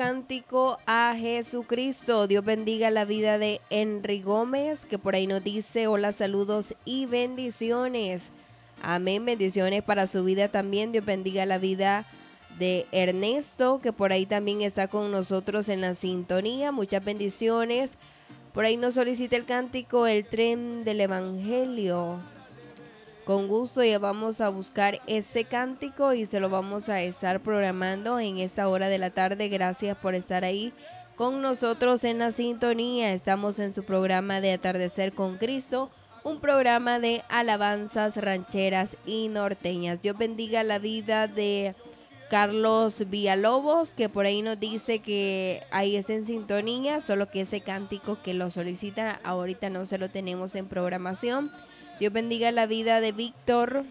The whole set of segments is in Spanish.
cántico a Jesucristo. Dios bendiga la vida de Henry Gómez, que por ahí nos dice hola, saludos y bendiciones. Amén, bendiciones para su vida también. Dios bendiga la vida de Ernesto, que por ahí también está con nosotros en la sintonía. Muchas bendiciones. Por ahí nos solicita el cántico El Tren del Evangelio. Con gusto ya vamos a buscar ese cántico y se lo vamos a estar programando en esta hora de la tarde. Gracias por estar ahí con nosotros en la sintonía. Estamos en su programa de Atardecer con Cristo, un programa de alabanzas rancheras y norteñas. Dios bendiga la vida de Carlos Villalobos, que por ahí nos dice que ahí está en sintonía, solo que ese cántico que lo solicita ahorita no se lo tenemos en programación. Dios bendiga la vida de Víctor,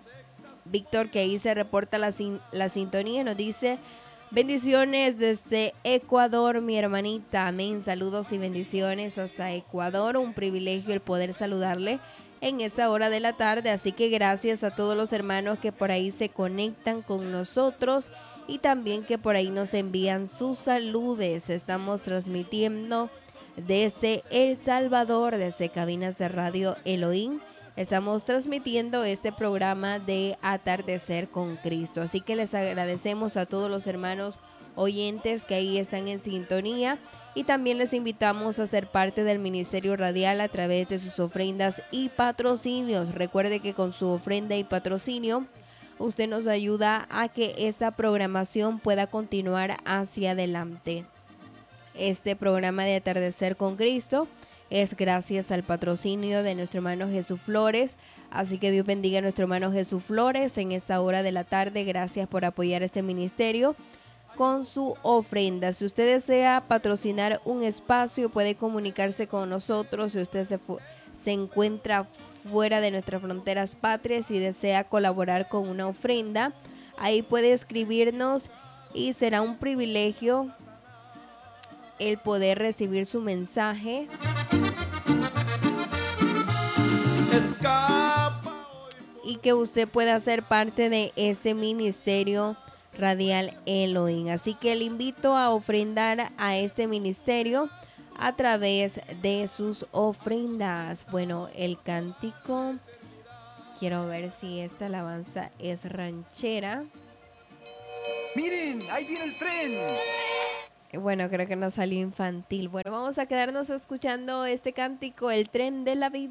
que ahí se reporta la sintonía, nos dice bendiciones desde Ecuador, mi hermanita, amén, saludos y bendiciones hasta Ecuador, un privilegio el poder saludarle en esta hora de la tarde, así que gracias a todos los hermanos que por ahí se conectan con nosotros y también que por ahí nos envían sus saludes. Estamos transmitiendo desde El Salvador, desde cabinas de Radio Elohim. Estamos transmitiendo este programa de Atardecer con Cristo. Así que les agradecemos a todos los hermanos oyentes que ahí están en sintonía y también les invitamos a ser parte del Ministerio Radial a través de sus ofrendas y patrocinios. Recuerde que con su ofrenda y patrocinio usted nos ayuda a que esta programación pueda continuar hacia adelante. Este programa de Atardecer con Cristo es gracias al patrocinio de nuestro hermano Jesús Flores, así que Dios bendiga a nuestro hermano Jesús Flores en esta hora de la tarde. Gracias por apoyar este ministerio con su ofrenda. Si usted desea patrocinar un espacio, puede comunicarse con nosotros. Si usted se encuentra fuera de nuestras fronteras patrias y desea colaborar con una ofrenda, ahí puede escribirnos y será un privilegio el poder recibir su mensaje y que usted pueda ser parte de este ministerio radial Elohim. Así que le invito a ofrendar a este ministerio a través de sus ofrendas. Bueno, el cántico, quiero ver si esta alabanza es ranchera. Miren, ahí viene el tren. Bueno, creo que no salió infantil. Bueno, vamos a quedarnos escuchando este cántico, El Tren de la Vida.